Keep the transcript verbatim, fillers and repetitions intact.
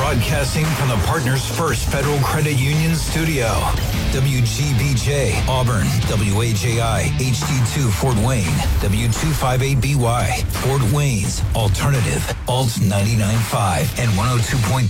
Broadcasting from the Partners First Federal Credit Union studio. W G B J, Auburn. W A J I, H D two, Fort Wayne. W two fifty-eight B Y, Fort Wayne's Alternative, Alt ninety-nine point five and one oh two point